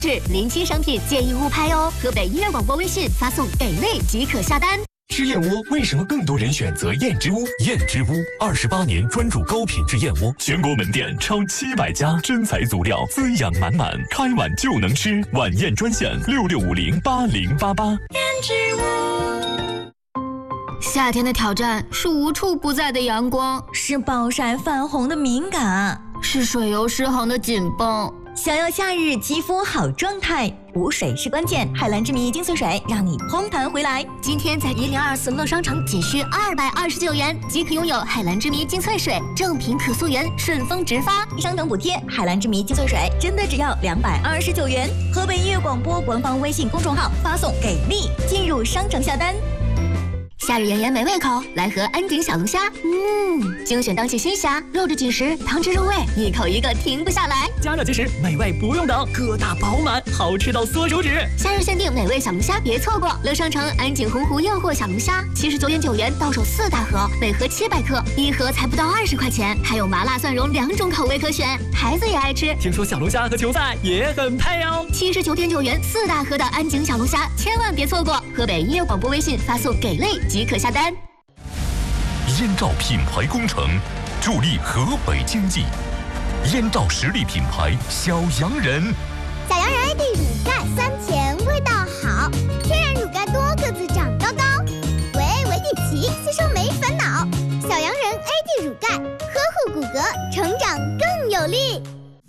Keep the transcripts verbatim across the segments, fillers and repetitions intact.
至临期商品建议勿拍哦。河北音乐广播微信发送“给力”即可下单。 吃燕窝为什么更多人选择燕之屋？ 燕之屋二十八年专注高品质燕窝，全国门店超七百家，真材足料，滋养满满，开碗就能吃。晚宴专线六六五零八零八八。 燕之屋。夏天的挑战是无处不在的阳光， 是暴晒泛红的敏感， 是水油失衡的紧绷。 想要夏日肌肤好状态，补水是关键。海蓝之谜精粹水让你嘭弹回来。 今天在一零二四乐商城仅需二百二十九元即可拥有海蓝之谜精粹水，正品可溯源，顺丰直发， 商城补贴。海蓝之谜精粹水真的只要两百二十九元。河北音乐广播官方微信公众号发送给力，进入商城下单。 夏日炎炎没胃口，来盒安井小龙虾。嗯，精选当季新虾，肉质紧实，汤汁入味，一口一个停不下来。 加热即食，美味不用等，个大饱满，好吃到缩手指。 夏日限定美味小龙虾，别错过！乐商城安井洪湖诱惑小龙虾，七十九点九元到手四大盒，每盒七百克，一盒才不到二十块钱，还有麻辣蒜蓉两种口味可选，孩子也爱吃。 听说小龙虾和球赛也很配哦。 七十九点九元四大盒的安井小龙虾，千万别错过！河北音乐广播微信发送给力即可下单。 燕赵品牌工程助力河北经济，燕赵实力品牌小洋人。 小洋人 A D 乳钙酸甜味道好，天然乳钙多个子长高高，维 A 维 D 齐吸收没烦恼。小洋人 A D 乳钙呵护骨骼，成长更有力。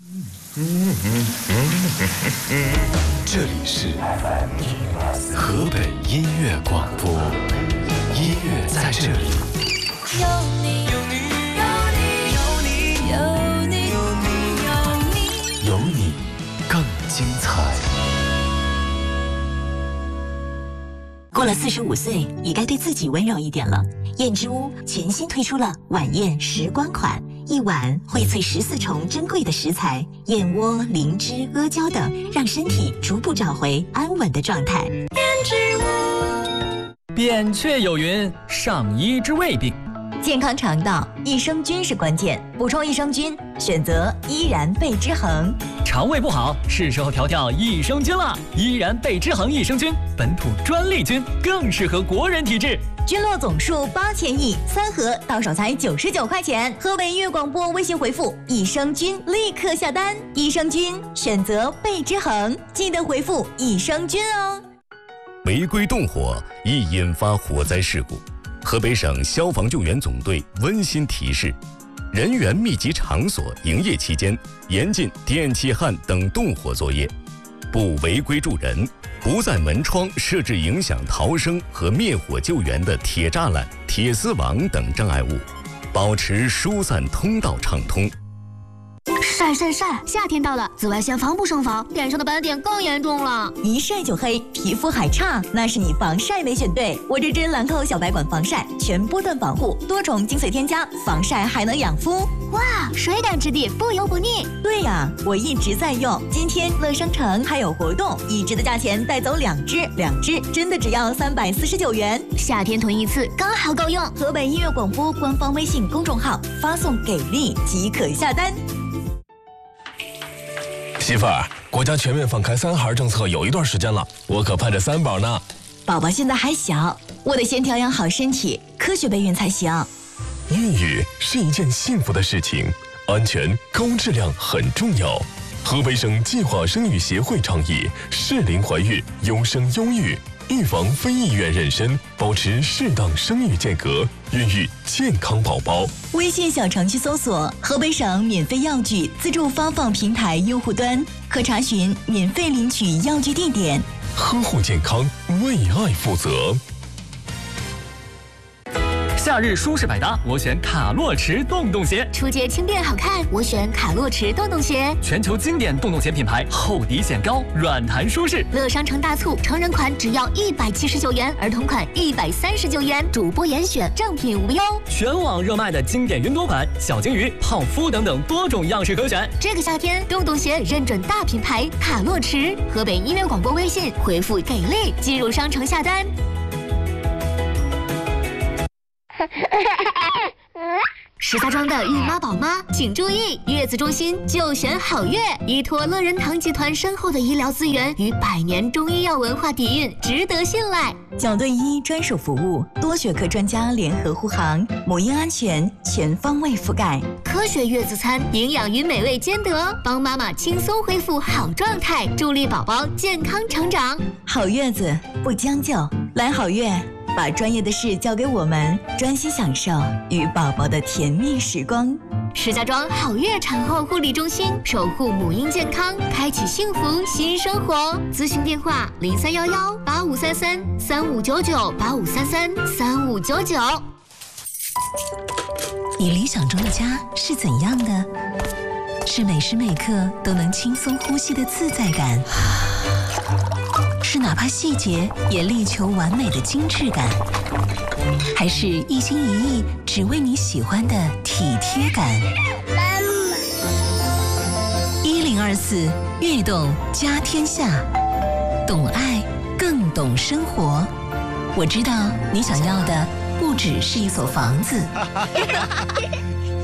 这里是河北音乐广播，音乐在这里。 有你，有你，有你，有你，有你，有你， 有你更精彩。 过了四十五岁，也该对自己温柔一点了。燕之屋全新推出了晚宴时光款，一碗荟萃十四重珍贵的食材，燕窝、灵芝、阿胶等，让身体逐步找回安稳的状态。 燕之屋。 扁鹊有云：上医之未病。 健康肠道，益生菌是关键，补充益生菌，选择依然贝之恒。 肠胃不好，是时候调调益生菌了。依然贝之恒益生菌，本土专利菌，更适合国人体质。 菌落总数八千亿，三盒到手才九十九块钱。河北音乐广播微信回复益生菌，立刻下单。益生菌选择贝之恒，记得回复益生菌哦。 违规动火易引发火灾事故。河北省消防救援总队温馨提示：人员密集场所营业期间，严禁电气焊等动火作业，不违规助人，不在门窗设置影响逃生和灭火救援的铁栅栏、铁丝网等障碍物，保持疏散通道畅通。 晒晒晒！夏天到了，紫外线防不胜防，脸上的斑点更严重了。 一晒就黑，皮肤还差，那是你防晒没选对。我这支兰蔻小白管防晒，全波段防护，多重精粹添加，防晒还能养肤。 哇，水感质地，不油不腻。 对呀，我一直在用。今天乐商城还有活动，一支的价钱带走两支，两支真的只要三百四十九元。 夏天囤一次刚好够用。 河北音乐广播官方微信公众号发送给力即可下单。 媳妇儿，国家全面放开三孩政策有一段时间了，我可盼着三宝呢。 宝宝现在还小，我得先调养好身体，科学备孕才行。 孕育是一件幸福的事情，安全高质量很重要。河北省计划生育协会倡议适龄怀孕，优生优育，预防非意愿妊娠，保持适当生育间隔，孕育健康宝宝。 微信小程序搜索河北省免费药具自助发放平台用户端，可查询免费领取药具地点。 呵护健康，为爱负责。 夏日舒适百搭，我选卡洛驰洞洞鞋。 出街轻便好看，我选卡洛驰洞洞鞋。 全球经典洞洞鞋品牌，厚底显高，软弹舒适。 乐商城大促，成人款只要一百七十九元，儿童款一百三十九元，主播严选，正品无忧。 全网热卖的经典云朵款、小金鱼、泡芙等等多种样式可选。 这个夏天，洞洞鞋认准大品牌卡洛驰。河北音乐广播微信回复给力，进入商城下单。 石家庄的孕妈宝妈请注意，月子中心就选好月，依托乐仁堂集团深厚的医疗资源与百年中医药文化底蕴，值得信赖。 九对一专属服务，多学科专家联合护航，母婴安全全方位覆盖。 科学月子餐，营养与美味兼得，帮妈妈轻松恢复好状态，助力宝宝健康成长。 好月子不将就，来好月，把专业的事交给我们，专心享受与宝宝的甜蜜时光。 石家庄好月产后护理中心，守护母婴健康，开启幸福新生活。咨询电话：零三幺幺八五三三三五九九八五三三三五九九。 你理想中的家是怎样的？是每时每刻都能轻松呼吸的自在感，是哪怕细节也力求完美的精致感，还是一心一意只为你喜欢的体贴感？一零二四悦动家天下，懂爱更懂生活。我知道你想要的不只是一所房子。